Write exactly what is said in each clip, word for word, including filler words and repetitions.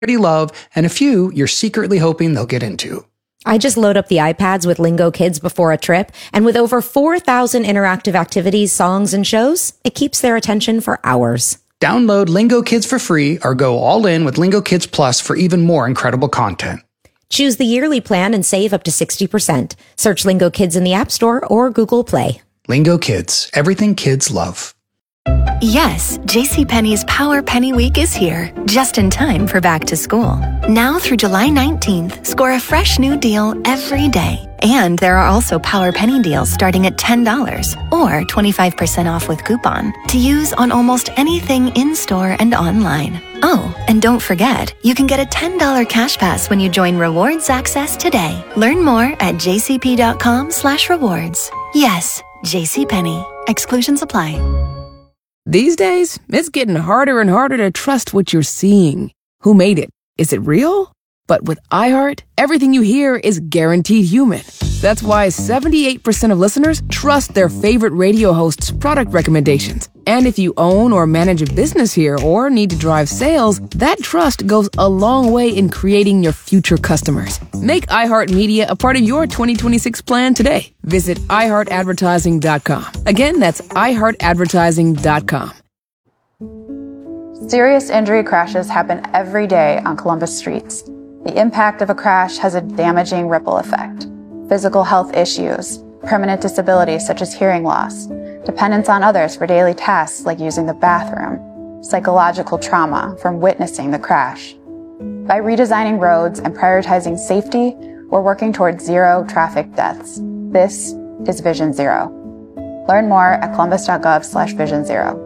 love, and a few you're secretly hoping they'll get into. I just load up the iPads with Lingo Kids before a trip, and with over four thousand interactive activities, songs, and shows, it keeps their attention for hours. Download Lingo Kids for free or go all in with Lingo Kids Plus for even more incredible content. Choose the yearly plan and save up to sixty percent. Search Lingo Kids in the App Store or Google Play. Lingo Kids, everything kids love. Yes, JCPenney's Power Penny Week is here, just in time for back to school. Now through July nineteenth, score a fresh new deal every day. And there are also Power Penny deals starting at ten dollars or twenty-five percent off with coupon to use on almost anything in-store and online. Oh, and don't forget, you can get a ten dollars cash pass when you join Rewards Access today. Learn more at jcp.com slash rewards. Yes, JCPenney. Exclusions apply. These days, it's getting harder and harder to trust what you're seeing. Who made it? Is it real? But with iHeart, everything you hear is guaranteed human. That's why seventy-eight percent of listeners trust their favorite radio host's product recommendations. And if you own or manage a business here or need to drive sales, that trust goes a long way in creating your future customers. Make iHeartMedia a part of your twenty twenty-six plan today. Visit i heart advertising dot com. Again, that's i heart advertising dot com. Serious injury crashes happen every day on Columbus streets. The impact of a crash has a damaging ripple effect. Physical health issues, permanent disabilities such as hearing loss, dependence on others for daily tasks like using the bathroom, psychological trauma from witnessing the crash. By redesigning roads and prioritizing safety, we're working towards zero traffic deaths. This is Vision Zero. Learn more at columbus.gov slash vision zero.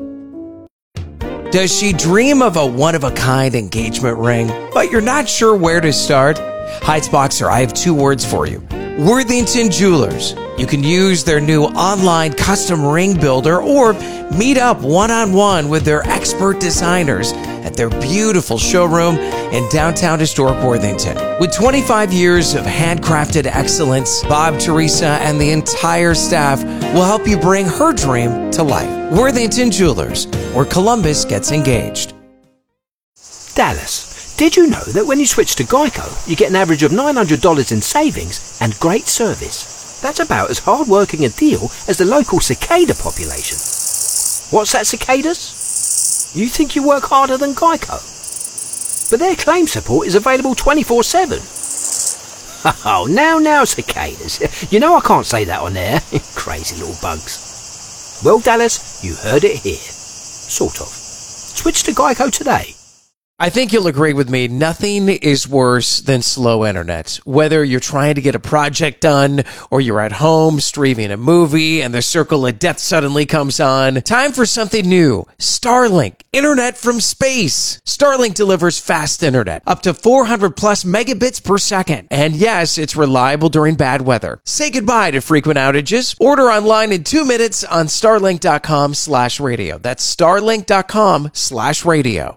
Does she dream of a one-of-a-kind engagement ring, but you're not sure where to start? Heights Boxer, I have two words for you. Worthington Jewelers. You can use their new online custom ring builder or meet up one-on-one with their expert designers at their beautiful showroom in downtown historic Worthington. With twenty-five years of handcrafted excellence, Bob, Teresa, and the entire staff will help you bring her dream to life. Worthington Jewelers, where Columbus gets engaged. Dallas, did you know that when you switch to Geico, you get an average of nine hundred dollars in savings and great service? That's about as hard-working a deal as the local cicada population. What's that, cicadas? You think you work harder than Geico? But their claim support is available twenty-four seven. Oh, now, now, cicadas. You know I can't say that on air. Crazy little bugs. Well, Dallas, you heard it here. Sort of. Switch to Geico today. I think you'll agree with me, nothing is worse than slow internet. Whether you're trying to get a project done or you're at home streaming a movie and the circle of death suddenly comes on, time for something new. Starlink, internet from space. Starlink delivers fast internet, up to four hundred plus megabits per second. And yes, it's reliable during bad weather. Say goodbye to frequent outages. Order online in two minutes on starlink.com slash radio. That's starlink.com slash radio.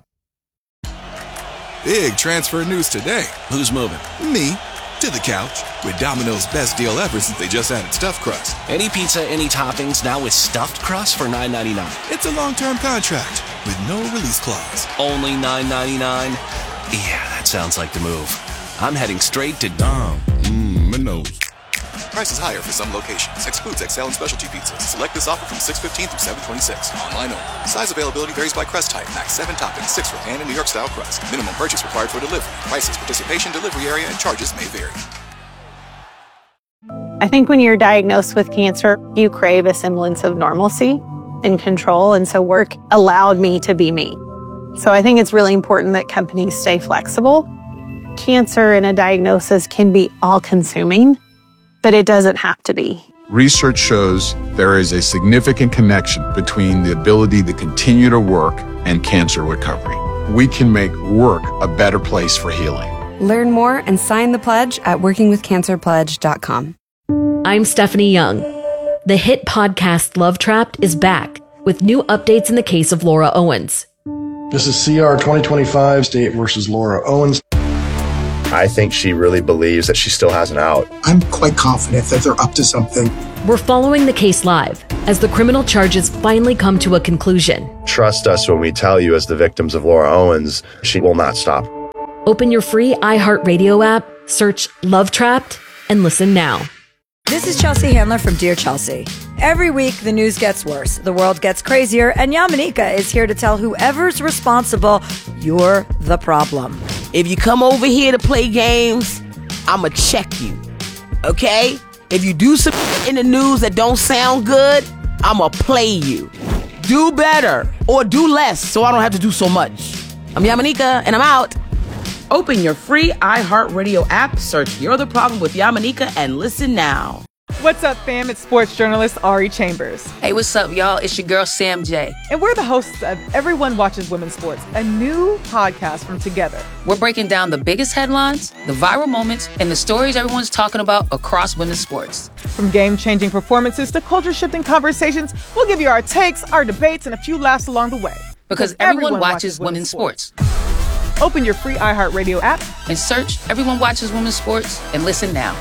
Big transfer news today. Who's moving? Me. To the couch. With Domino's best deal ever since they just added stuffed crust. Any pizza, any toppings, now with stuffed crust for nine ninety-nine. It's a long-term contract with no release clause. Only nine ninety-nine? Yeah, that sounds like the move. I'm heading straight to Dom. Mmm, my nose. Prices higher for some locations. Excludes X L and specialty pizzas. Select this offer from six fifteen through seven twenty-six. Online only. Size availability varies by crust type. Max seven toppings, six for pan and New York style crust. Minimum purchase required for delivery. Prices, participation, delivery area, and charges may vary. I think when you're diagnosed with cancer, you crave a semblance of normalcy and control. And so work allowed me to be me. So I think it's really important that companies stay flexible. Cancer and a diagnosis can be all-consuming, but it doesn't have to be. Research shows there is a significant connection between the ability to continue to work and cancer recovery. We can make work a better place for healing. Learn more and sign the pledge at working with cancer pledge dot com. I'm Stephanie Young. The hit podcast Love Trapped is back with new updates in the case of Laura Owens. This is C R twenty twenty-five State versus Laura Owens. I think she really believes that she still has an out. I'm quite confident that they're up to something. We're following the case live as the criminal charges finally come to a conclusion. Trust us when we tell you, as the victims of Laura Owens, she will not stop. Open your free iHeartRadio app, search Love Trapped, and listen now. This is Chelsea Handler from Dear Chelsea. Every week, the news gets worse, the world gets crazier, and Yamanika is here to tell whoever's responsible, you're the problem. If you come over here to play games, I'ma check you, okay? If you do some in the news that don't sound good, I'ma play you. Do better, or do less, so I don't have to do so much. I'm Yamanika, and I'm out. Open your free iHeartRadio app, search You're the Problem with Yamanika, and listen now. What's up, fam? It's sports journalist Ari Chambers. Hey, what's up, y'all? It's your girl, Sam J. And we're the hosts of Everyone Watches Women's Sports, a new podcast from Together. We're breaking down the biggest headlines, the viral moments, and the stories everyone's talking about across women's sports. From game-changing performances to culture-shifting conversations, we'll give you our takes, our debates, and a few laughs along the way. Because, because everyone, everyone watches, watches women's sports. sports. Open your free iHeartRadio app and search Everyone Watches Women's Sports and listen now.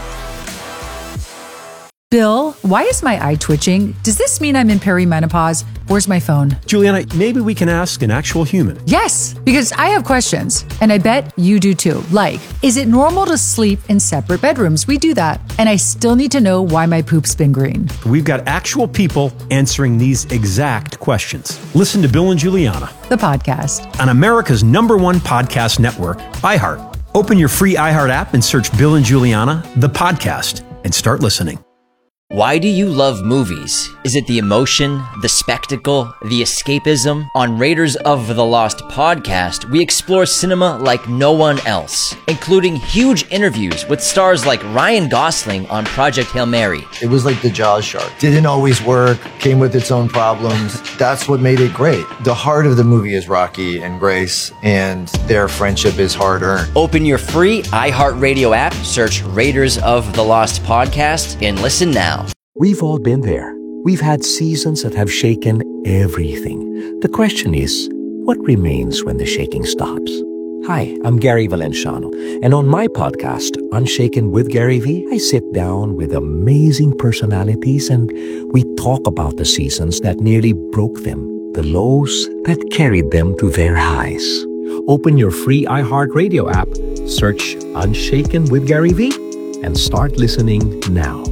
Bill, why is my eye twitching? Does this mean I'm in perimenopause? Where's my phone? Juliana, maybe we can ask an actual human. Yes, because I have questions, and I bet you do too. Like, is it normal to sleep in separate bedrooms? We do that. And I still need to know why my poop's been green. We've got actual people answering these exact questions. Listen to Bill and Juliana, the podcast, on America's number one podcast network, iHeart. Open your free iHeart app and search Bill and Juliana, the podcast, and start listening. Why do you love movies? Is it the emotion, the spectacle, the escapism? On Raiders of the Lost podcast, we explore cinema like no one else, including huge interviews with stars like Ryan Gosling on Project Hail Mary. It was like the Jaws shark. Didn't always work, came with its own problems. That's what made it great. The heart of the movie is Rocky and Grace, and their friendship is hard-earned. Open your free iHeartRadio app, search Raiders of the Lost podcast, and listen now. We've all been there. We've had seasons that have shaken everything. The question is, what remains when the shaking stops? Hi, I'm Gary Valenciano, and on my podcast, Unshaken with Gary V, I sit down with amazing personalities and we talk about the seasons that nearly broke them, the lows that carried them to their highs. Open your free iHeartRadio app, search Unshaken with Gary V, and start listening now.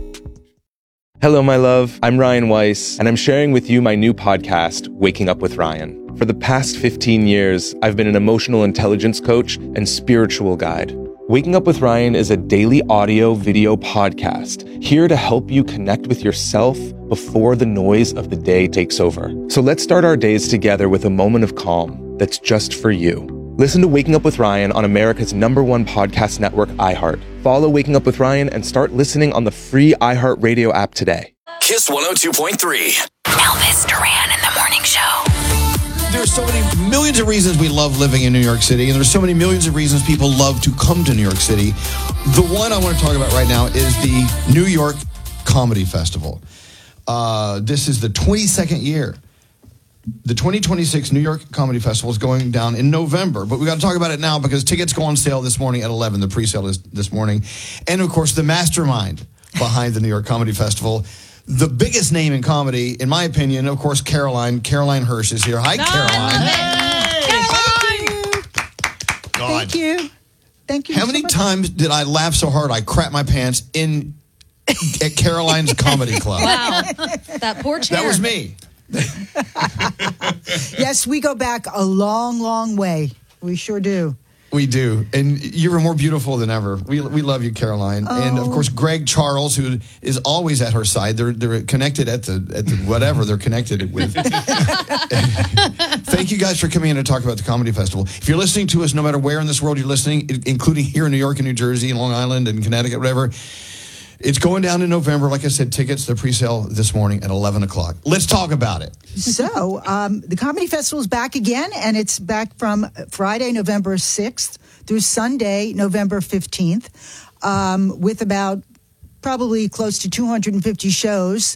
Hello, my love. I'm Ryan Weiss, and I'm sharing with you my new podcast, Waking Up with Ryan. For the past fifteen years, I've been an emotional intelligence coach and spiritual guide. Waking Up with Ryan is a daily audio video podcast here to help you connect with yourself before the noise of the day takes over. So let's start our days together with a moment of calm that's just for you. Listen to Waking Up with Ryan on America's number one podcast network, iHeart. Follow Waking Up with Ryan and start listening on the free iHeartRadio app today. Kiss one oh two point three. Elvis Duran in the morning show. There's so many millions of reasons we love living in New York City, and there's so many millions of reasons people love to come to New York City. The one I want to talk about right now is the New York Comedy Festival. Uh, this is the twenty-second year. The twenty twenty-six New York Comedy Festival is going down in November, but we got to talk about it now because tickets go on sale this morning at eleven. The pre-sale is this morning. And, of course, the mastermind behind the New York Comedy Festival, the biggest name in comedy, in my opinion, of course, Caroline. Caroline Hirsch is here. Hi, no, Caroline. Caroline. God. Thank you. Thank you. How so many much. times did I laugh so hard I crap my pants in at Caroline's Comedy Club? Wow. That poor chair. That was me. Yes, we go back a long, long way. We sure do. We do. And you were more beautiful than ever. We we love you, Caroline. Oh. And, of course, Greg Charles, who is always at her side. They're they're connected at the, at the whatever they're connected with. Thank you guys for coming in to talk about the Comedy Festival. If you're listening to us, no matter where in this world you're listening, including here in New York and New Jersey and Long Island and Connecticut, whatever, it's going down in November. Like I said, tickets, the pre-sale this morning at eleven o'clock. Let's talk about it. So, um, the Comedy Festival is back again, and it's back from Friday, November sixth through Sunday, November fifteenth, um, with about probably close to two hundred fifty shows.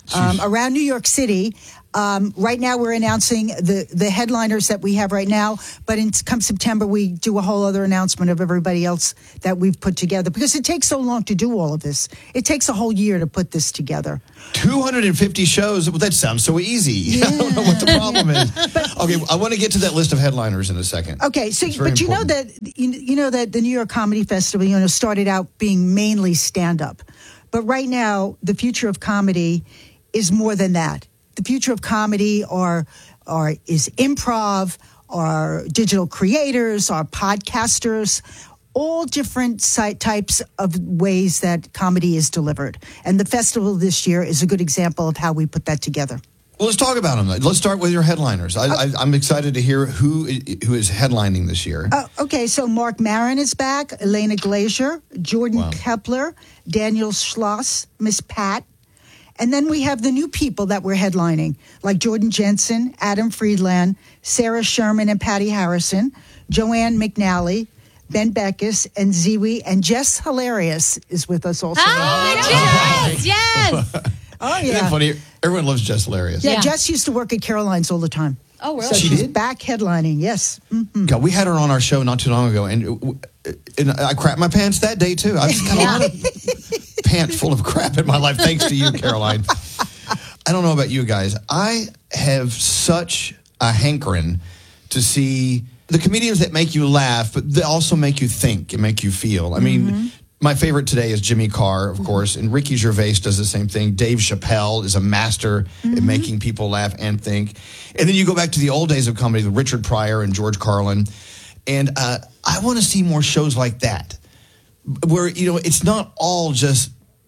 um, around New York City. Um, right now, we're announcing the, the headliners that we have right now. But in come September, we do a whole other announcement of everybody else that we've put together. Because it takes so long to do all of this. It takes a whole year to put this together. two hundred fifty shows. Well, that sounds so easy. Yeah. I don't know what the problem is. But, okay, I want to get to that list of headliners in a second. Okay, so but you important. know that you, you know that the New York Comedy Festival, you know, started out being mainly stand-up. But right now, the future of comedy is more than that. The future of comedy are, are is improv, are digital creators, are podcasters, all different site types of ways that comedy is delivered. And the festival this year is a good example of how we put that together. Well, let's talk about them. Let's start with your headliners. I, I, I'm excited to hear who who is headlining this year. Uh, okay, so Mark Maron is back, Elena Glazer, Jordan wow. Kepler, Daniel Schloss, Miss Pat. And then we have the new people that we're headlining, like Jordan Jensen, Adam Friedland, Sarah Sherman and Patty Harrison, Joanne McNally, Ben Beckus, and Ziwi, and Jess Hilarious is with us also. Oh, Jess! Yes! Oh, yeah. Isn't that funny? Everyone loves Jess Hilarious. Yeah, yeah, Jess used to work at Caroline's all the time. Oh, really? So she she's did? back headlining, yes. Mm-hmm. God, we had her on our show not too long ago, and, and I crapped my pants that day, too. I've just got a lot of pants full of crap in my life, thanks to you, Caroline. I don't know about you guys. I have such a hankering to see the comedians that make you laugh, but they also make you think and make you feel. I mean, mm-hmm. my favorite today is Jimmy Carr, of course, and Ricky Gervais does the same thing. Dave Chappelle is a master mm-hmm. at making people laugh and think. And then you go back to the old days of comedy with Richard Pryor and George Carlin. And uh, I want to see more shows like that, where, you know, it's not all just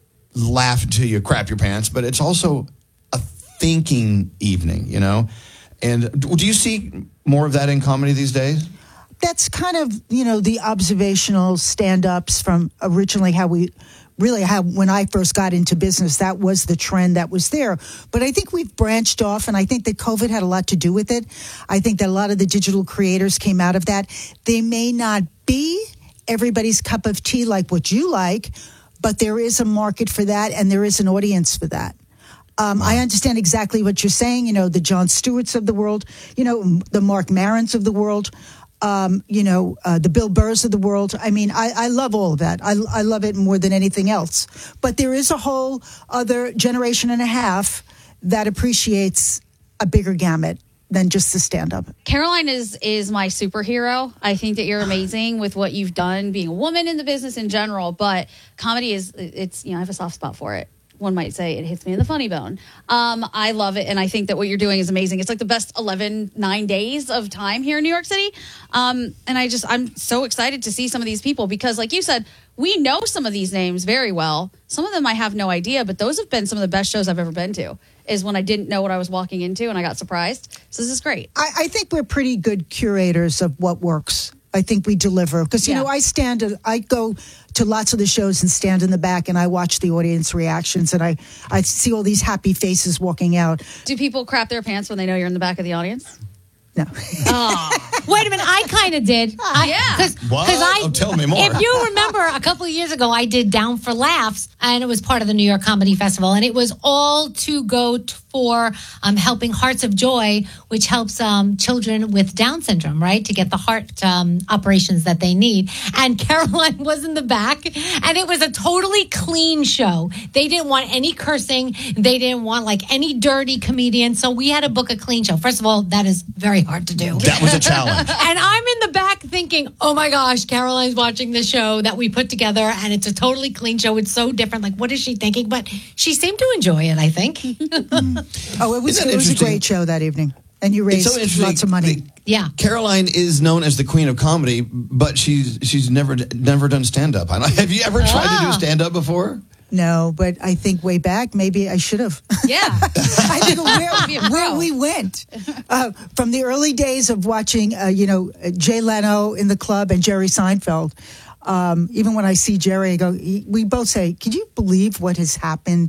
laugh until you crap your pants, but it's also a thinking evening, you know? And do you see more of that in comedy these days? That's kind of, you know, the observational stand-ups from originally how we, really how, when I first got into business, that was the trend that was there. But I think we've branched off, and I think that COVID had a lot to do with it. I think that a lot of the digital creators came out of that. They may not be everybody's cup of tea like what you like, but there is a market for that, and there is an audience for that. Um, I understand exactly what you're saying, you know, the Jon Stewarts of the world, you know, the Mark Marons of the world. Um, you know, uh, the Bill Burrs of the world. I mean, I, I love all of that. I, I love it more than anything else. But there is a whole other generation and a half that appreciates a bigger gamut than just the stand-up. Caroline is is my superhero. I think that you're amazing with what you've done, being a woman in the business in general. But comedy is, it's, you know, I have a soft spot for it. One might say it hits me in the funny bone. Um, I love it, and I think that what you're doing is amazing. It's like the best eleven, nine days of time here in New York City. Um, and I just, I'm so excited to see some of these people because, like you said, we know some of these names very well. Some of them I have no idea, but those have been some of the best shows I've ever been to, is when I didn't know what I was walking into and I got surprised. So this is great. I, I think we're pretty good curators of what works. I think we deliver because, you yeah. know, I stand, I go to lots of the shows and stand in the back and I watch the audience reactions and I, I see all these happy faces walking out. Do people crap their pants when they know you're in the back of the audience? No. Oh. Wait a minute, I kind of did. I, yeah. Cause, what? Cause I, oh, tell me more. If you remember, a couple of years ago, I did Down for Laughs, and it was part of the New York Comedy Festival, and it was all to go t- for um, helping Hearts of Joy, which helps um, children with Down syndrome, right, to get the heart um, operations that they need. And Caroline was in the back, and it was a totally clean show. They didn't want any cursing. They didn't want, like, any dirty comedian, so we had to book a clean show. First of all, that is very hard to do. That was a challenge. And I'm in the back thinking, oh my gosh, Caroline's watching the show that we put together and it's a totally clean show. It's so different. Like, what is she thinking? But she seemed to enjoy it, I think. Oh, it was, it was a great show that evening. And you raised so lots of money. The, yeah. Caroline is known as the queen of comedy, but she's she's never never done stand-up. Have you ever tried ah. to do stand-up before? No, but I think way back, maybe I should have. Yeah. I think where, where we went. Uh, from the early days of watching, uh, you know, Jay Leno in the club and Jerry Seinfeld. Um, even when I see Jerry, I go, we both say, can you believe what has happened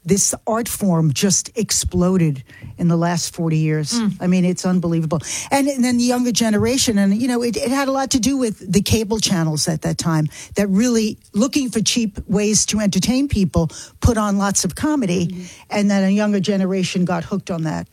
this art form just exploded in the last forty years. Mm. I mean, it's unbelievable. And, and then the younger generation, and, you know, it, it had a lot to do with the cable channels at that time that really, looking for cheap ways to entertain people, put on lots of comedy. Mm-hmm. And then a younger generation got hooked on that.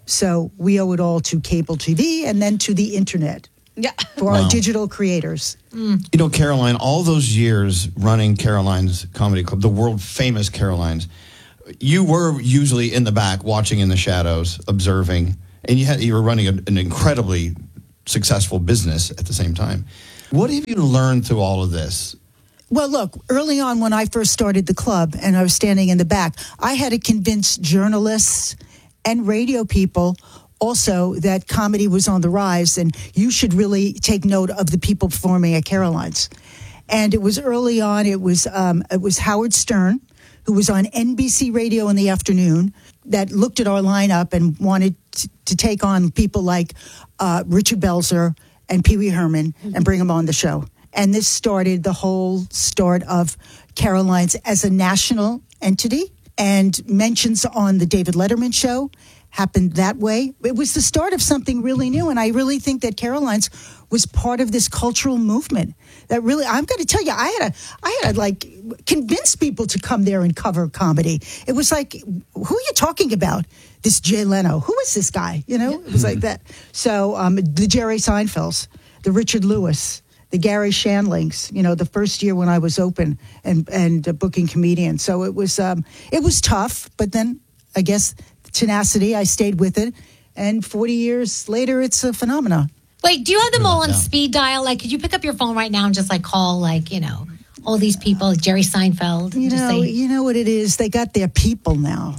So we owe it all to cable T V and then to the internet. Yeah. For Wow. our digital creators. Mm. You know, Caroline, all those years running Caroline's Comedy Club, the world famous Caroline's, you were usually in the back watching in the shadows, observing, and you had you were running a, an incredibly successful business at the same time. What have you learned through all of this? Well, look, early on when I first started the club and I was standing in the back, I had to convince journalists and radio people also that comedy was on the rise and you should really take note of the people performing at Caroline's. And it was early on, it was um, it was Howard Stern, who was on N B C Radio in the afternoon, that looked at our lineup and wanted to, to take on people like uh, Richard Belzer and Pee Wee Herman and bring them on the show. And this started the whole start of Caroline's as a national entity, and mentions on the David Letterman show happened that way. It was the start of something really new, and I really think that Caroline's was part of this cultural movement that really, I'm going to tell you, I had to, I had to like convince people to come there and cover comedy. It was like, who are you talking about? This Jay Leno. Who is this guy? You know, it was like that. So um, the Jerry Seinfelds, the Richard Lewis, the Gary Shandlings, you know, the first year when I was open and, and uh, booking comedians. So it was, um, it was tough, but then I guess tenacity, I stayed with it. And forty years later, it's a phenomenon. Wait, do you have them all on speed dial? Like, could you pick up your phone right now and just like call, like, you know, all these people, Jerry Seinfeld? You just know, say, you know what it is? They got their people now.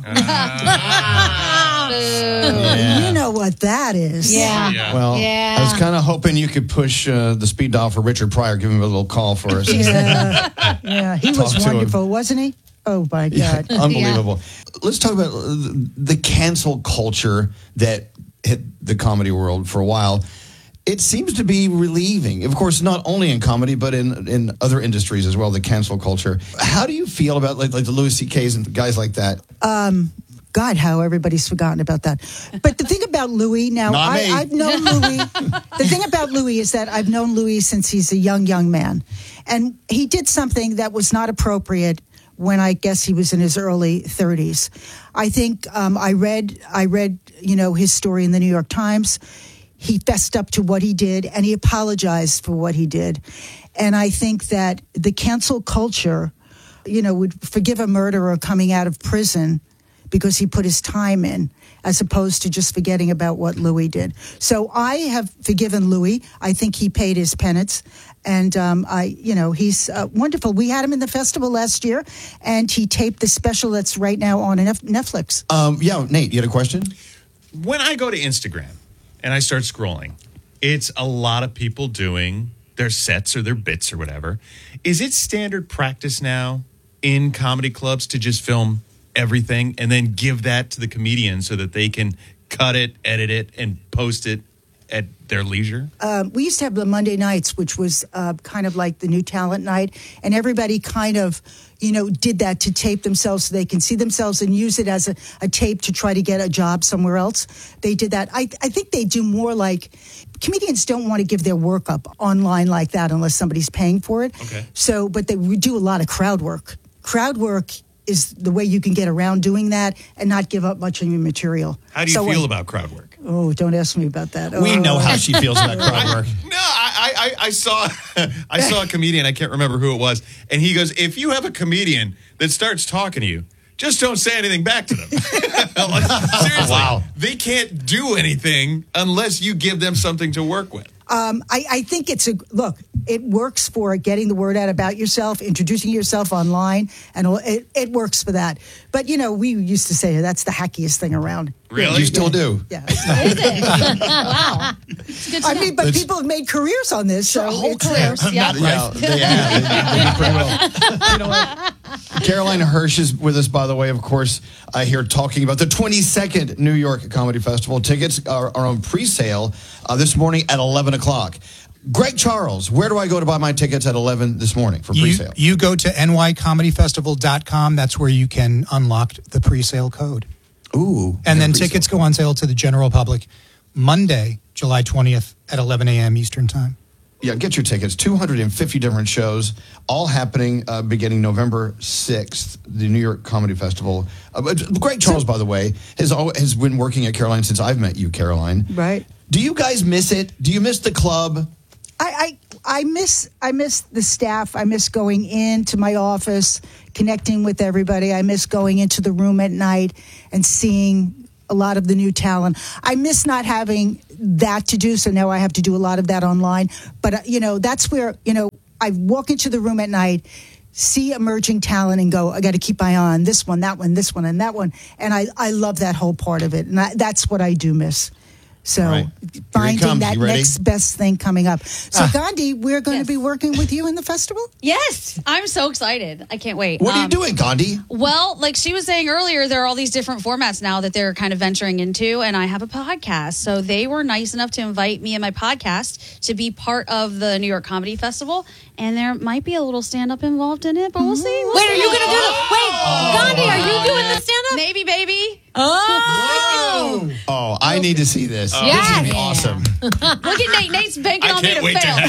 Yeah. You know what that is. Yeah. Well, Yeah. I was kind of hoping you could push uh, the speed dial for Richard Pryor, give him a little call for us. Yeah, yeah. He Talk was to him. wonderful, wasn't he? Oh, my Yeah, God. unbelievable. Let's talk about the the cancel culture that hit the comedy world for a while. It seems to be relieving. Of course, not only in comedy, but in, in other industries as well, the cancel culture. How do you feel about like, like the Louis C K's and guys like that? Um, God, how everybody's forgotten about that. But the thing about Louis, now, Not I, me. I've known Louis. The thing about Louis is that I've known Louis since he's a young, young man. And he did something that was not appropriate when I guess he was in his early thirties. I think um, I read, I read, you know, his story in the New York Times. He fessed up to what he did, and he apologized for what he did. And I think that the cancel culture, you know, would forgive a murderer coming out of prison because he put his time in, as opposed to just forgetting about what Louis did. So I have forgiven Louis. I think he paid his penance. And, um, I, you know, he's uh, wonderful. We had him in the festival last year, and he taped the special that's right now on Nef- Netflix. Um, yeah, Nate, you had a question? When I go to Instagram and I start scrolling, it's a lot of people doing their sets or their bits or whatever. Is it standard practice now in comedy clubs to just film everything and then give that to the comedian so that they can cut it, edit it, and post it at their leisure? Um, we used to have the Monday nights, which was uh, kind of like the new talent night, and everybody kind of, you know, did that to tape themselves so they can see themselves and use it as a, a tape to try to get a job somewhere else. They did that. I, I think they do more like, comedians don't want to give their work up online like that unless somebody's paying for it. Okay. So, but they we do a lot of crowd work. Crowd work is the way you can get around doing that and not give up much of your material. How do you So feel when- about crowd work? Oh, don't ask me about that. We Oh. know how she feels about crowd work. No, I, I, I saw I saw a comedian, I can't remember who it was, and he goes, if you have a comedian that starts talking to you, just don't say anything back to them. Like, seriously, Wow. they can't do anything unless you give them something to work with. Um, I, I think it's a look. It works for getting the word out about yourself, introducing yourself online, and all- it, it works for that. But you know, we used to say that's the hackiest thing around. Really? You still do? Yeah. Wow. It's good to I know. mean, but It's- people have made careers on this, so whole it's, careers. uh, Yeah. Yeah, they have. They, they pretty well. You know what? Carolina Hirsch is with us, by the way, of course, uh, here talking about the twenty-second New York Comedy Festival. Tickets are, are on pre-sale uh, this morning at eleven o'clock. Greg Charles, where do I go to buy my tickets at eleven this morning for You, pre-sale? you go to N Y comedy festival dot com. That's where you can unlock the pre-sale code. Ooh. And then pre-sale tickets go on sale to the general public Monday, July twentieth at eleven a.m. Eastern Time. Yeah, get your tickets. two hundred fifty different shows, all happening uh, beginning November sixth, the New York Comedy Festival. Uh, but Greg Charles, by the way, has al- has been working at Caroline since I've met you, Caroline. Right. Do you guys miss it? Do you miss the club? I, I I miss I miss the staff. I miss going into my office, connecting with everybody. I miss going into the room at night and seeing a lot of the new talent. I miss not having that to do, so now I have to do a lot of that online. But, uh, you know, that's where, you know, I walk into the room at night, see emerging talent and go, I got to keep my eye on this one, that one, this one, and that one. And I, I love that whole part of it. And I, that's what I do miss. So right. finding that You ready? next best thing coming up. So Ah. Gandhi, we're going Yes. to be working with you in the festival? Yes, I'm so excited. I can't wait. What are you Um, doing, Gandhi? Well, like she was saying earlier, there are all these different formats now that they're kind of venturing into, and I have a podcast. So they were nice enough to invite me and my podcast to be part of the New York Comedy Festival, and there might be a little stand-up involved in it, but we'll see. We'll Wait, see. are you going to do the... Wait, Gandhi, are you doing the stand-up? Maybe, baby. Oh! Oh, I need to see this. Oh. This is going to Yes. be awesome. Look at Nate. Nate's banking I on me can't to wait to fail.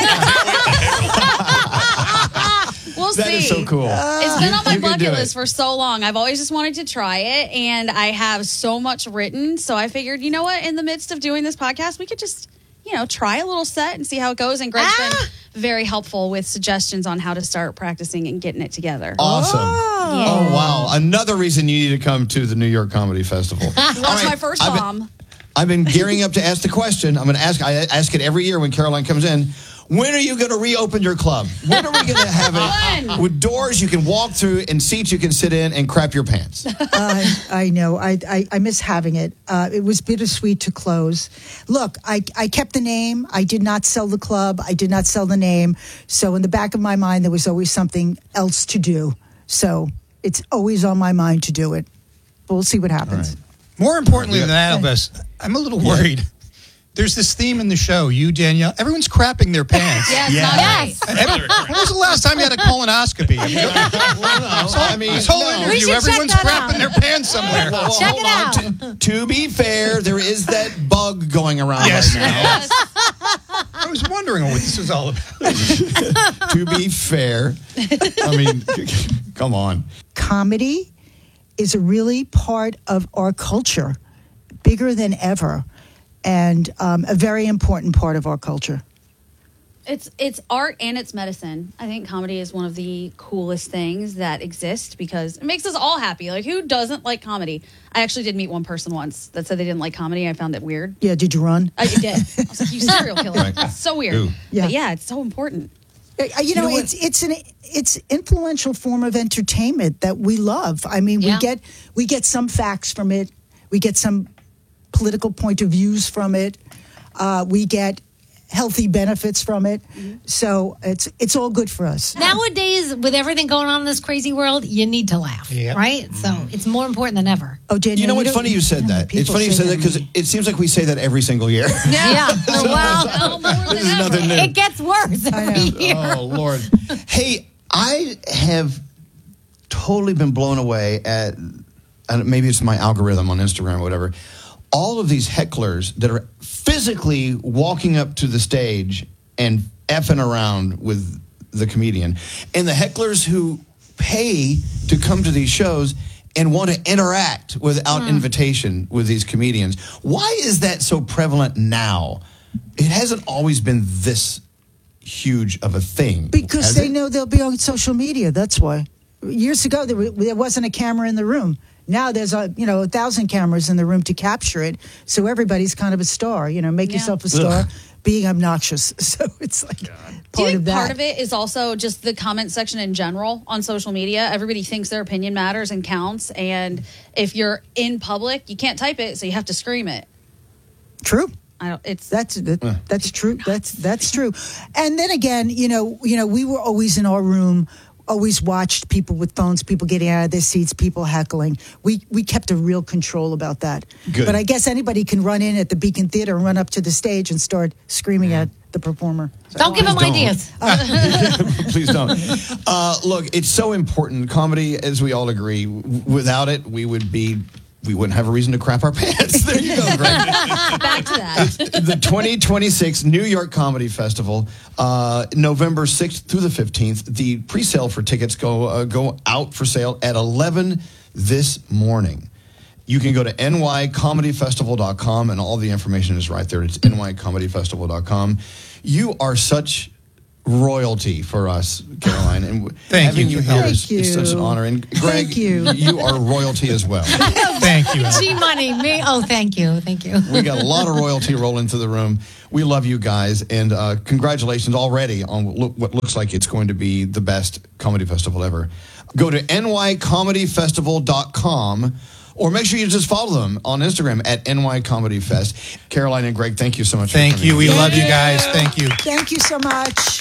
heckle. We'll That see. is so cool. It's been You- on my you can do bucket it. list for so long. I've always just wanted to try it, and I have so much written. So I figured, you know what? In the midst of doing this podcast, we could just, you know, try a little set and see how it goes. And Greg's Ah! been very helpful with suggestions on how to start practicing and getting it together. Awesome. Oh, wow. Another reason you need to come to the New York Comedy Festival. That's All right, my first I've been- bomb. I've been gearing up to ask the question. I'm going to ask. I ask it every year when Caroline comes in. When are you going to reopen your club? When are we going to have it When? with doors you can walk through and seats you can sit in and crap your pants? I, I know. I, I, I miss having it. Uh, it was bittersweet to close. Look, I, I kept the name. I did not sell the club. I did not sell the name. So in the back of my mind, there was always something else to do. So it's always on my mind to do it. But we'll see what happens. More importantly than that, Elvis, I'm a little worried. There's this theme in the show. You, Danielle, everyone's crapping their pants. Yeah, it's Yeah. not Yes. nice. Every- when was the last time you had a colonoscopy? I mean, I mean, this whole no. interview, We should check everyone's that crapping out. their pants somewhere. Well, Check hold it on. out. To, to be fair, there is that bug going around Yes. right now. Yes. I was wondering what this was all about. To be fair, I mean, come on. Comedy is a really part of our culture, bigger than ever, and um, a very important part of our culture. It's it's art and it's medicine. I think comedy is one of the coolest things that exist because it makes us all happy. Like, who doesn't like comedy? I actually did meet one person once that said they didn't like comedy. I found it weird. Yeah, did you run? I did. I was like, you serial killer. Right. It's so weird. Ooh. Yeah. But yeah, it's so important. Uh, You know, know what? it's it's an it's influential form of entertainment that we love. I mean, Yeah. we get we get some facts from it. We get some political point of views from it. Uh, we get healthy benefits from it. So it's it's all good for us. Nowadays, with everything going on in this crazy world, you need to laugh, Yep. right? So it's more important than ever. Oh, Daniel, You know what's don't- funny you said that? It's people funny you say said that because it seems like we say that every single year. Yeah. Oh, Well, This is nothing new. it gets worse every year. Oh, Lord. Hey, I have totally been blown away at, and maybe it's my algorithm on Instagram or whatever, all of these hecklers that are physically walking up to the stage and effing around with the comedian, and the hecklers who pay to come to these shows and want to interact without invitation with these comedians. Why is that so prevalent now? It hasn't always been this huge of a thing. Because has they it? know they'll be on social media. That's why. Years ago, there, were, there wasn't a camera in the room. Now there's a you know a thousand cameras in the room to capture it. So everybody's kind of a star. You know, make Yeah. yourself a star. Ugh. Being obnoxious. So it's like Do part you of think that. part of it is also just the comment section in general on social media? Everybody thinks their opinion matters and counts. And if you're in public, you can't type it, so you have to scream it. True. I don't, it's That's that, that's true. That's that's true. And then again, you know, you know, we were always in our room, always watched people with phones, people getting out of their seats, people heckling. We we kept a real control about that. Good. But I guess anybody can run in at the Beacon Theater and run up to the stage and start screaming at the performer. So Don't give him don't. ideas. Please don't. Uh, look, it's so important. Comedy, as we all agree, w- without it, we would be, we wouldn't have a reason to crap our pants. There you go, Greg. Back to that. The twenty twenty-six New York Comedy Festival, uh, November sixth through the fifteenth. The pre-sale for tickets go uh, go out for sale at eleven this morning. You can go to N Y comedy festival dot com, and all the information is right there. It's N Y comedy festival dot com. You are such royalty for us, Caroline, and Thank having you. you here Thank is, is such an you. honor. And Greg, Thank you. you are royalty as well. Thank you. G Money, me. Oh, thank you. Thank you. We got a lot of royalty rolling through the room. We love you guys, and uh, congratulations already on what, look, what looks like it's going to be the best comedy festival ever. Go to N Y comedy festival dot com, or make sure you just follow them on Instagram at N Y Comedy Fest. Caroline and Greg, thank you so much. Thank for you. coming. We love you guys. Thank you. Thank you so much.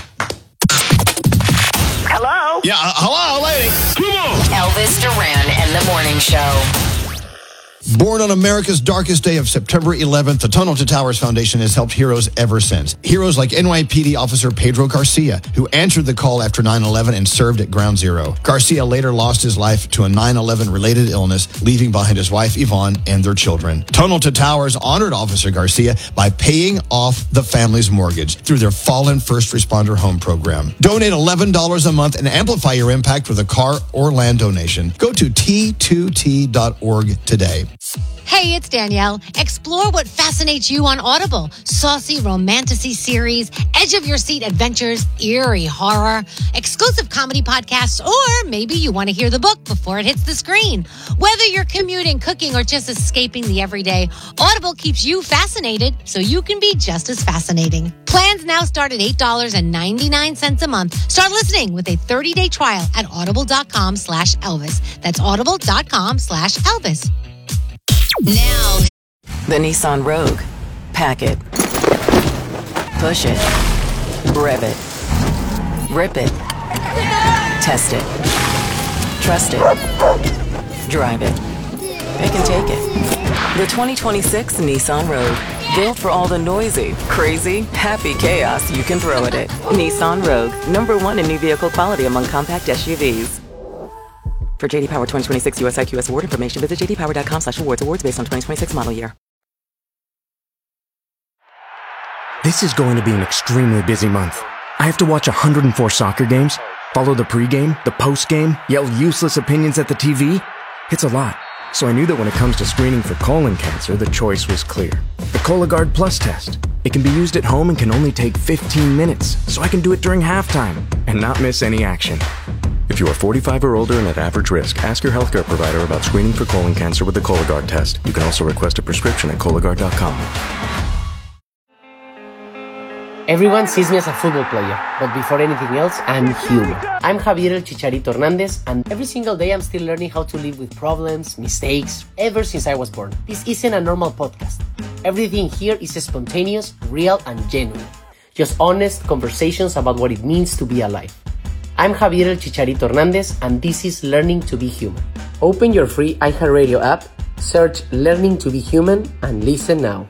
Hello? Yeah, uh, hello, lady. Come on. Elvis Duran and the Morning Show. Born on America's darkest day of September eleventh, the Tunnel to Towers Foundation has helped heroes ever since. Heroes like N Y P D officer Pedro Garcia, who answered the call after nine eleven and served at Ground Zero. Garcia later lost his life to a nine eleven related illness, leaving behind his wife Yvonne and their children. Tunnel to Towers honored Officer Garcia by paying off the family's mortgage through their Fallen First Responder Home Program. Donate eleven dollars a month and amplify your impact with a car or land donation. Go to T two T dot org today. Hey, it's Danielle. Explore what fascinates you on Audible. Saucy romantasy series, edge-of-your-seat adventures, eerie horror, exclusive comedy podcasts, or maybe you want to hear the book before it hits the screen. Whether you're commuting, cooking, or just escaping the everyday, Audible keeps you fascinated so you can be just as fascinating. Plans now start at eight dollars and ninety-nine cents a month. Start listening with a thirty-day trial at audible.com slash Elvis. That's audible.com slash Elvis. Now, the Nissan Rogue. Pack it. Push it. Rev it. Rip it. Test it. Trust it. Drive it. Pick and take it. The twenty twenty-six Nissan Rogue. Built for all the noisy, crazy, happy chaos you can throw at it. Nissan Rogue. Number one in new vehicle quality among compact S U Vs. For J D Power twenty twenty-six U S I Q S award information, visit j d power dot com slash awards. Awards based on twenty twenty-six model year. This is going to be an extremely busy month. I have to watch one hundred four soccer games, follow the pregame, the postgame, yell useless opinions at the T V. It's a lot. So I knew that when it comes to screening for colon cancer, the choice was clear. The Cologuard Plus test. It can be used at home and can only take fifteen minutes, so I can do it during halftime and not miss any action. If you are forty-five or older and at average risk, ask your healthcare provider about screening for colon cancer with the Cologuard test. You can also request a prescription at Cologuard dot com. Everyone sees me as a football player, but before anything else, I'm human. I'm Javier El Chicharito Hernandez, and every single day I'm still learning how to live with problems, mistakes, ever since I was born. This isn't a normal podcast. Everything here is spontaneous, real, and genuine. Just honest conversations about what it means to be alive. I'm Javier El Chicharito Hernandez, and this is Learning to be Human. Open your free iHeartRadio app, search Learning to be Human, and listen now.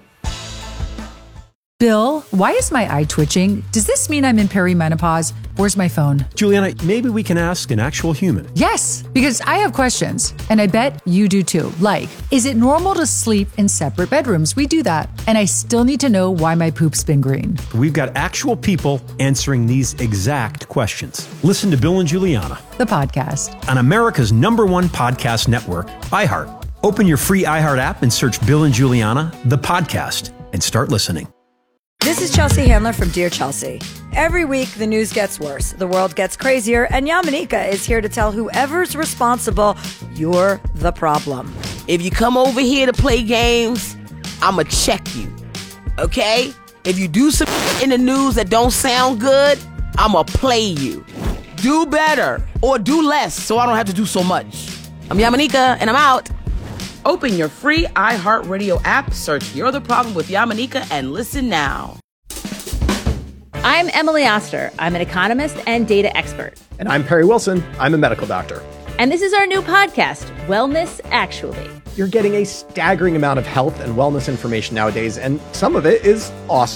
Bill, why is my eye twitching? Does this mean I'm in perimenopause? Where's my phone? Juliana, maybe we can ask an actual human. Yes, because I have questions, and I bet you do too. Like, is it normal to sleep in separate bedrooms? We do that. And I still need to know why my poop's been green. We've got actual people answering these exact questions. Listen to Bill and Juliana, The podcast. on America's number one podcast network, iHeart. Open your free iHeart app and search Bill and Juliana, the podcast, and start listening. This is Chelsea Handler from Dear Chelsea. Every week, the news gets worse, the world gets crazier, and Yamanika is here to tell whoever's responsible, you're the problem. If you come over here to play games, I'ma check you, okay? If you do some in the news that don't sound good, I'ma play you. Do better or do less so I don't have to do so much. I'm Yamanika, and I'm out. Open your free iHeartRadio app, search You're the Problem with Yamanika, and listen now. I'm Emily Oster. I'm an economist and data expert. And I'm Perry Wilson. I'm a medical doctor. And this is our new podcast, Wellness Actually. You're getting a staggering amount of health and wellness information nowadays, and some of it is awesome.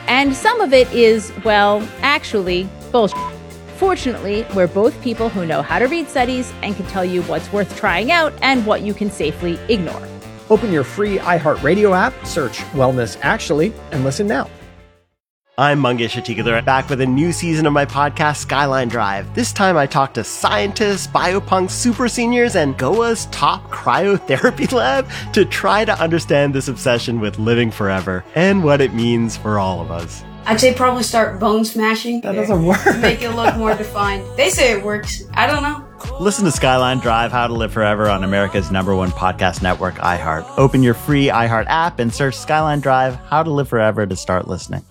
And some of it is, well, actually, bullshit. Fortunately, we're both people who know how to read studies and can tell you what's worth trying out and what you can safely ignore. Open your free iHeartRadio app, search Wellness Actually, and listen now. I'm Mangesh Hattikudur, back with a new season of my podcast, Skyline Drive. This time I talk to scientists, biopunks, super seniors, and G O A's top cryotherapy lab to try to understand this obsession with living forever and what it means for all of us. I'd say probably start bone smashing. That doesn't work. Make it look more defined. They say it works. I don't know. Listen to Skyline Drive, How to Live Forever on America's number one podcast network, iHeart. Open your free iHeart app and search Skyline Drive, How to Live Forever to start listening.